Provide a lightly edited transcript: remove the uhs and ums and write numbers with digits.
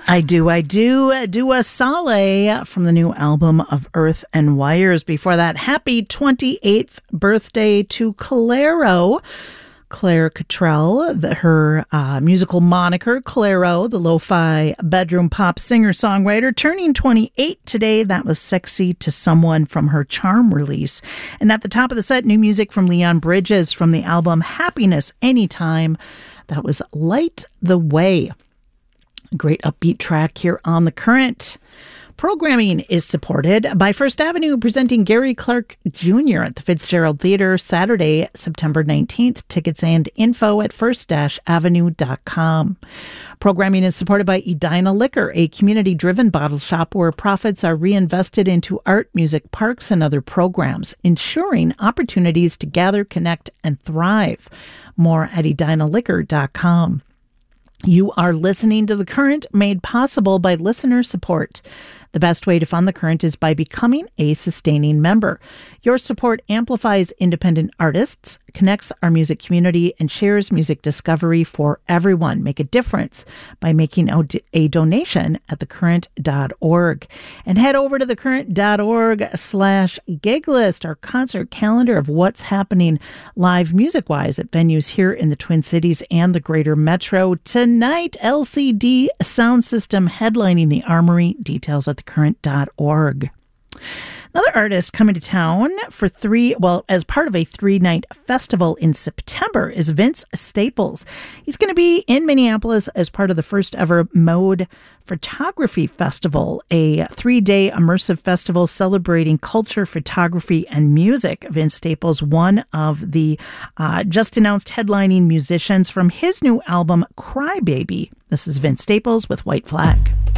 I do. Dua Saleh from the new album of Earth and Wires. Before that, happy 28th birthday to Clairo. Claire Cottrell, her musical moniker, Clairo, the lo-fi bedroom pop singer-songwriter, turning 28 today. That was Sexy to Someone from her Charm release. And at the top of the set, new music from Leon Bridges from the album Happiness Anytime. That was Light the Way. Great upbeat track here on The Current. Programming is supported by First Avenue, presenting Gary Clark Jr. at the Fitzgerald Theater Saturday, September 19th. Tickets and info at first-avenue.com. Programming is supported by Edina Liquor, a community-driven bottle shop where profits are reinvested into art, music, parks, and other programs, ensuring opportunities to gather, connect, and thrive. More at edinaliquor.com. You are listening to The Current, made possible by listener support. The best way to fund The Current is by becoming a sustaining member. Your support amplifies independent artists, connects our music community, and shares music discovery for everyone. Make a difference by making a donation at thecurrent.org. And head over to thecurrent.org/giglist, our concert calendar of what's happening live music-wise at venues here in the Twin Cities and the greater metro. Tonight, LCD Sound System headlining the Armory. Details at thecurrent.org. Another artist coming to town for as part of a 3-night festival in September is Vince Staples. He's going to be in Minneapolis as part of the first ever Mode Photography Festival, a 3-day immersive festival celebrating culture, photography, and music. Vince Staples, one of the just announced headlining musicians from his new album, Crybaby. This is Vince Staples with White Flag.